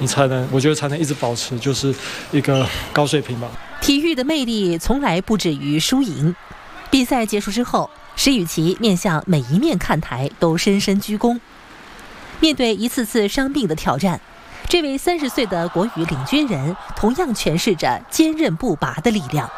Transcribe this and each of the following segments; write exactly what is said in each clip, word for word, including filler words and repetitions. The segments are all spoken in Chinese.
你才能，我觉得才能一直保持就是一个高水平吧。 体育的魅力从来不止于输赢。比赛结束之后，石宇奇面向每一面看台都深深鞠躬。面对一次次伤病的挑战，这位三十岁的国羽领军人同样诠释着坚韧不拔的力量。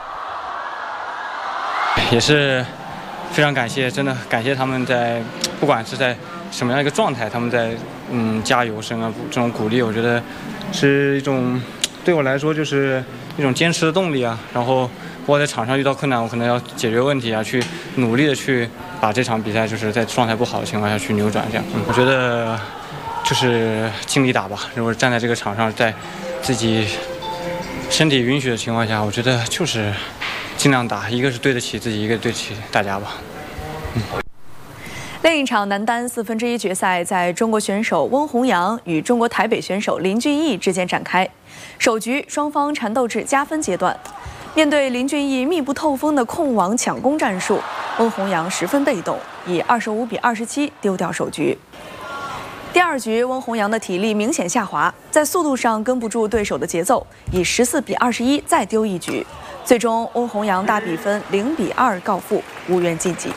也是非常感谢，真的感谢他们在不管是在什么样一个状态，他们在嗯加油声啊这种鼓励，我觉得是一种对我来说就是一种坚持的动力啊。然后我在场上遇到困难，我可能要解决问题啊，去努力的去把这场比赛就是在状态不好的情况下去扭转。这样，嗯、我觉得就是尽力打吧。如果站在这个场上，在自己身体允许的情况下，我觉得就是尽量打，一个是对得起自己，一个对得起大家吧。嗯。 另一场男单四分之一决赛在中国选手温宏洋与中国台北选手林俊逸之间展开，首局双方缠斗至加分阶段。面对林俊逸密不透风的控网抢攻战术，温宏洋十分被动，以二十五比二十七丢掉首局。第二局，温宏洋的体力明显下滑，在速度上跟不住对手的节奏，以十四比二十一再丢一局。最终，温宏洋大比分零比二告负，无缘晋级。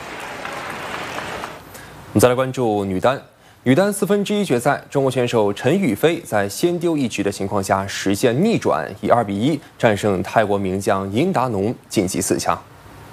我们再来关注女单。女单四分之一决赛，中国选手陈雨菲在先丢一局的情况下实现逆转，以二比一战胜泰国名将殷达农，晋级四强。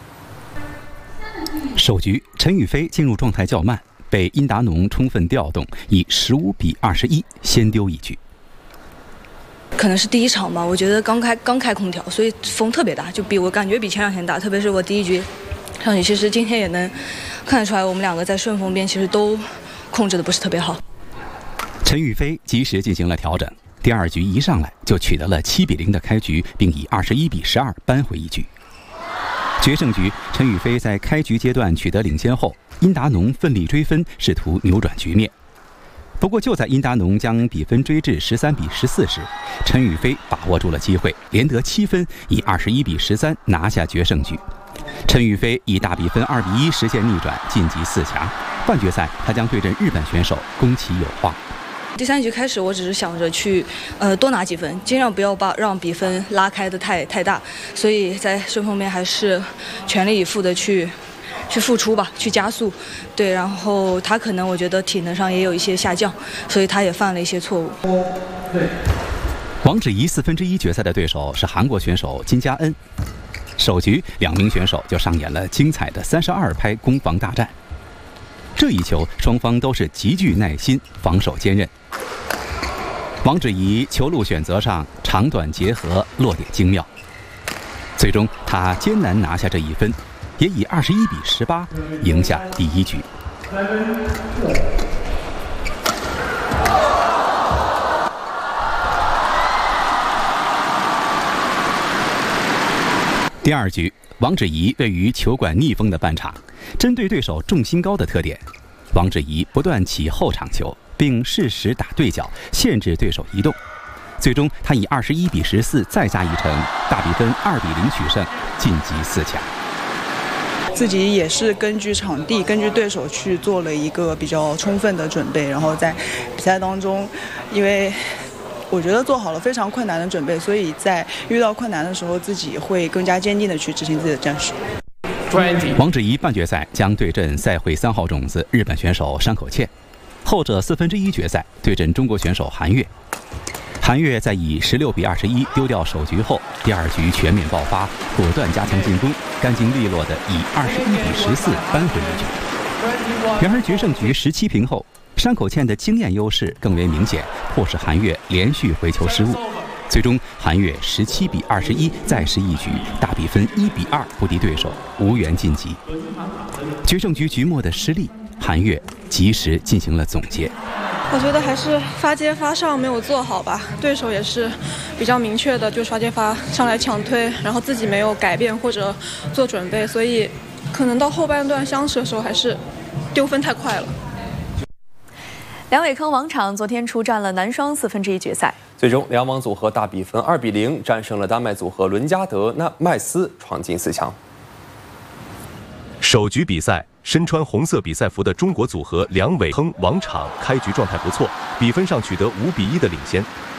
首局，陈雨菲进入状态较慢，被殷达农充分调动，以十五比二十一先丢一局。 可能是第一场嘛，我觉得刚开刚开空调，所以风特别大，就比我感觉比前两天大，特别是我第一局上去，其实今天也能看得出来，我们两个在顺风边其实都控制的不是特别好。 陈雨菲及时进行了调整，第二局一上来就取得了七比零的开局，并以二十一比十二扳回一局。决胜局，陈雨菲在开局阶段取得领先后，殷达农奋力追分，试图扭转局面。不过就在殷达农将比分追至十三比十四时，陈雨菲把握住了机会，连得七分，以二十一比十三拿下决胜局。陈雨菲以大比分二比一实现逆转，晋级四强。半决赛，她将对阵日本选手宫崎友花。 第三局开始，我只是想着去，呃，多拿几分，尽量不要把让比分拉开的太太大。所以在顺风边还是全力以赴的去。去付出吧，去加速，对，然后他可能我觉得体能上也有一些下降，所以他也犯了一些错误。 王芷怡四分之一决赛的对手是韩国选手金佳恩，首局两名选手就上演了精彩的三十二拍攻防大战。这一球双方都是极具耐心，防守坚韧。王芷怡球路选择上长短结合，落点精妙，最终他艰难拿下这一分。也以二十一比十八赢下第一局。第二局，王芷怡位于球馆逆风的半场，针对对手重心高的特点，王芷怡不断起后场球，并适时打对角，限制对手移动。最终，他以二十一比十四再下一城，大比分二比零取胜，晋级四强。 自己也是根据场地、根据对手去做了一个比较充分的准备，然后在比赛当中，因为我觉得做好了非常困难的准备，所以在遇到困难的时候，自己会更加坚定的去执行自己的战术。 王芷怡半决赛将对阵赛会三号种子日本选手山口茜，后者四分之一决赛对阵中国选手韩悦。韩悦在以十六比二十一丢掉首局后，第二局全面爆发，果断加强进攻，干净利落的以二十一比十四扳回一局。然而决胜局十七平后，山口茜的经验优势更为明显，迫使韩悦连续回球失误。最终韩悦十七比二十一再失一局，大比分一比二不敌对手，无缘晋级。决胜局局末的失利，韩悦及时进行了总结。 我觉得还是发接发上没有做好吧，对手也是比较明确的，就是发接发上来抢推，然后自己没有改变或者做准备，所以可能到后半段相持的时候还是丢分太快了。 梁伟铿王昶昨天出战了男双四分之一决赛， 最终两网组合大比分二比零战胜了丹麦组合伦加德那麦斯，闯进四强。 首局比赛，身穿红色比赛服的中国组合梁伟铿、王昶开局状态不错，比分上取得五比一的领先。